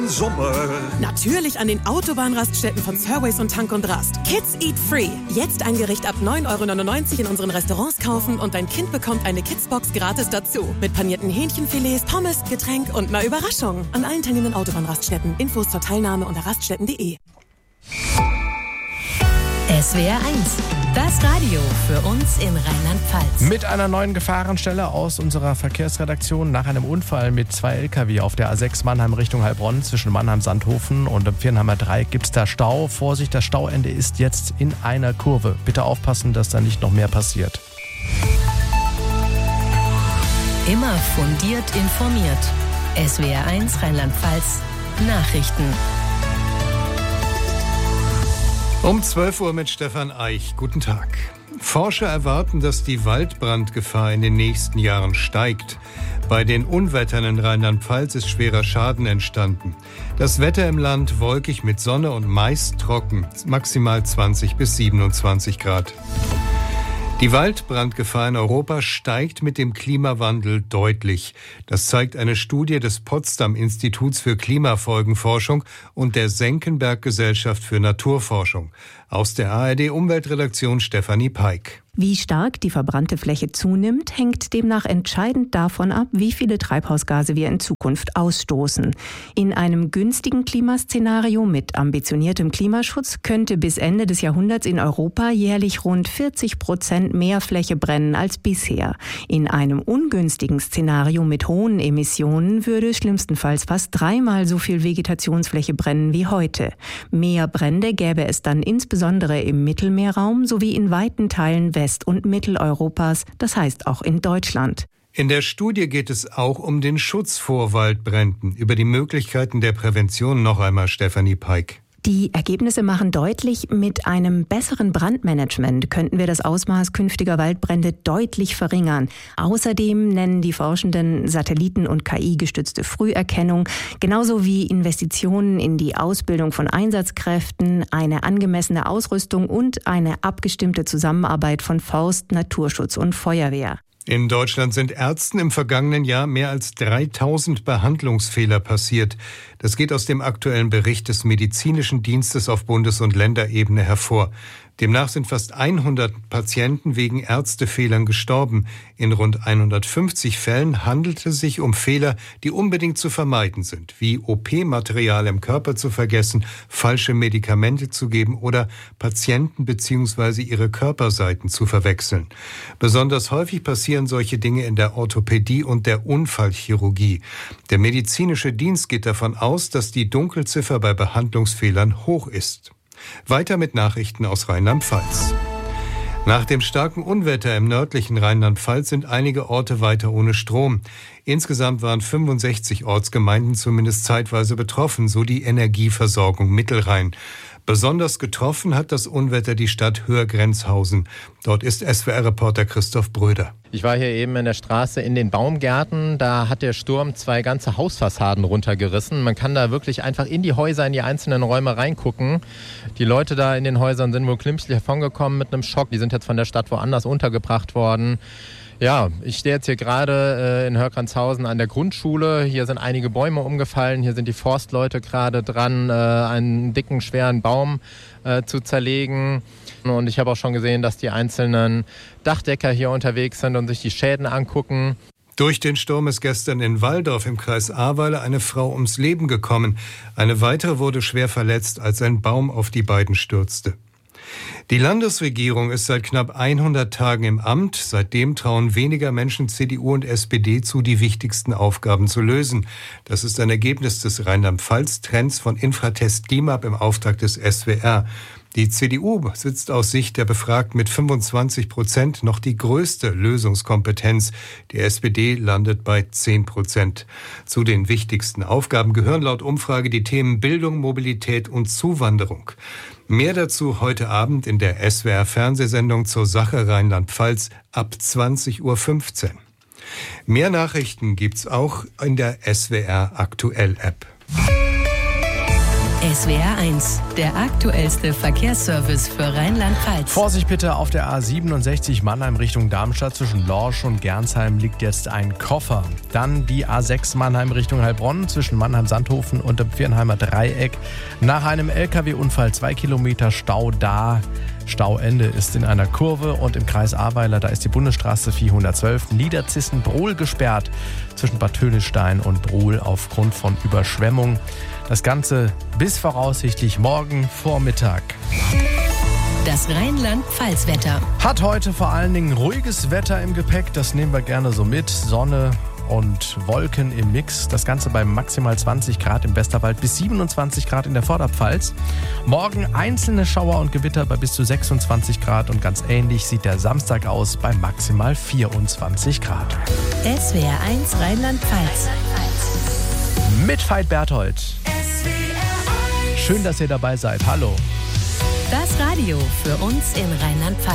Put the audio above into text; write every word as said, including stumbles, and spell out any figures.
Sommer. Natürlich an den Autobahnraststätten von Surways und Tank und Rast. Kids Eat Free. Jetzt ein Gericht ab neun Euro neunundneunzig in unseren Restaurants kaufen und dein Kind bekommt eine Kidsbox gratis dazu. Mit panierten Hähnchenfilets, Pommes, Getränk und einer Überraschung. An allen teilnehmenden Autobahnraststätten. Infos zur Teilnahme unter raststätten punkt de. S W R eins, das Radio für uns in Rheinland-Pfalz. Mit einer neuen Gefahrenstelle aus unserer Verkehrsredaktion nach einem Unfall mit zwei L K W auf der A sechs Mannheim Richtung Heilbronn zwischen Mannheim-Sandhofen und dem Viernheimer Dreieck gibt es da Stau. Vorsicht, das Stauende ist jetzt in einer Kurve. Bitte aufpassen, dass da nicht noch mehr passiert. Immer fundiert informiert. S W R eins Rheinland-Pfalz Nachrichten. Um zwölf Uhr mit Stefan Eich. Guten Tag. Forscher erwarten, dass die Waldbrandgefahr in den nächsten Jahren steigt. Bei den Unwettern in Rheinland-Pfalz ist schwerer Schaden entstanden. Das Wetter im Land wolkig mit Sonne und meist trocken, maximal zwanzig bis siebenundzwanzig Grad. Die Waldbrandgefahr in Europa steigt mit dem Klimawandel deutlich. Das zeigt eine Studie des Potsdam-Instituts für Klimafolgenforschung und der Senckenberg-Gesellschaft für Naturforschung. Aus der A R D-Umweltredaktion Stefanie Peik. Wie stark die verbrannte Fläche zunimmt, hängt demnach entscheidend davon ab, wie viele Treibhausgase wir in Zukunft ausstoßen. In einem günstigen Klimaszenario mit ambitioniertem Klimaschutz könnte bis Ende des Jahrhunderts in Europa jährlich rund vierzig Prozent mehr Fläche brennen als bisher. In einem ungünstigen Szenario mit hohen Emissionen würde schlimmstenfalls fast dreimal so viel Vegetationsfläche brennen wie heute. Mehr Brände gäbe es dann insbesondere im Mittelmeerraum sowie in weiten Teilen West- und Mitteleuropas, das heißt auch in Deutschland. In der Studie geht es auch um den Schutz vor Waldbränden. Über die Möglichkeiten der Prävention noch einmal Stefanie Peik. Die Ergebnisse machen deutlich, mit einem besseren Brandmanagement könnten wir das Ausmaß künftiger Waldbrände deutlich verringern. Außerdem nennen die Forschenden Satelliten- und K I-gestützte Früherkennung, genauso wie Investitionen in die Ausbildung von Einsatzkräften, eine angemessene Ausrüstung und eine abgestimmte Zusammenarbeit von Forst, Naturschutz und Feuerwehr. In Deutschland sind Ärzten im vergangenen Jahr mehr als dreitausend Behandlungsfehler passiert. Das geht aus dem aktuellen Bericht des Medizinischen Dienstes auf Bundes- und Länderebene hervor. Demnach sind fast hundert Patienten wegen Ärztefehlern gestorben. In rund hundertfünfzig Fällen handelte es sich um Fehler, die unbedingt zu vermeiden sind, wie O P-Material im Körper zu vergessen, falsche Medikamente zu geben oder Patienten bzw. ihre Körperseiten zu verwechseln. Besonders häufig passieren solche Dinge in der Orthopädie und der Unfallchirurgie. Der medizinische Dienst geht davon aus, dass die Dunkelziffer bei Behandlungsfehlern hoch ist. Weiter mit Nachrichten aus Rheinland-Pfalz. Nach dem starken Unwetter im nördlichen Rheinland-Pfalz sind einige Orte weiter ohne Strom. Insgesamt waren fünfundsechzig Ortsgemeinden zumindest zeitweise betroffen, so die Energieversorgung Mittelrhein. Besonders getroffen hat das Unwetter die Stadt Höhrgrenzhausen. Dort ist S W R-Reporter Christoph Bröder. Ich war hier eben in der Straße in den Baumgärten. Da hat der Sturm zwei ganze Hausfassaden runtergerissen. Man kann da wirklich einfach in die Häuser, in die einzelnen Räume reingucken. Die Leute da in den Häusern sind wohl glimpflich davongekommen mit einem Schock. Die sind jetzt von der Stadt woanders untergebracht worden. Ja, ich stehe jetzt hier gerade äh, in Höhrgrenzhausen an der Grundschule. Hier sind einige Bäume umgefallen. Hier sind die Forstleute gerade dran, äh, einen dicken, schweren Baum äh, zu zerlegen. Und ich habe auch schon gesehen, dass die einzelnen Dachdecker hier unterwegs sind und sich die Schäden angucken. Durch den Sturm ist gestern in Walldorf im Kreis Ahrweiler eine Frau ums Leben gekommen. Eine weitere wurde schwer verletzt, als ein Baum auf die beiden stürzte. Die Landesregierung ist seit knapp hundert Tagen im Amt. Seitdem trauen weniger Menschen C D U und S P D zu, die wichtigsten Aufgaben zu lösen. Das ist ein Ergebnis des Rheinland-Pfalz-Trends von Infratest DIMAP im Auftrag des S W R. Die C D U besitzt aus Sicht der Befragten mit fünfundzwanzig Prozent noch die größte Lösungskompetenz. Die S P D landet bei zehn Prozent. Zu den wichtigsten Aufgaben gehören laut Umfrage die Themen Bildung, Mobilität und Zuwanderung. Mehr dazu heute Abend in der S W R-Fernsehsendung zur Sache Rheinland-Pfalz ab zwanzig Uhr fünfzehn. Mehr Nachrichten gibt's auch in der S W R Aktuell-App. S W R eins, der aktuellste Verkehrsservice für Rheinland-Pfalz. Vorsicht bitte auf der A siebenundsechzig Mannheim Richtung Darmstadt. Zwischen Lorsch und Gernsheim liegt jetzt ein Koffer. Dann die A sechs Mannheim Richtung Heilbronn zwischen Mannheim-Sandhofen und dem Viernheimer Dreieck. Nach einem L K W-Unfall zwei Kilometer Stau da. Stauende ist in einer Kurve und im Kreis Ahrweiler, da ist die Bundesstraße vierhundertzwölf Niederzissen-Brohl gesperrt zwischen Bad Tönnestein und Brohl aufgrund von Überschwemmung. Das Ganze bis voraussichtlich morgen Vormittag. Das Rheinland-Pfalz-Wetter. Hat heute vor allen Dingen ruhiges Wetter im Gepäck, das nehmen wir gerne so mit. Sonne und Wolken im Mix. Das Ganze bei maximal zwanzig Grad im Westerwald bis siebenundzwanzig Grad in der Vorderpfalz. Morgen einzelne Schauer und Gewitter bei bis zu sechsundzwanzig Grad und ganz ähnlich sieht der Samstag aus bei maximal vierundzwanzig Grad. S W R eins Rheinland-Pfalz. Mit Veit Berthold. Schön, dass ihr dabei seid. Hallo. Das Radio für uns in Rheinland-Pfalz.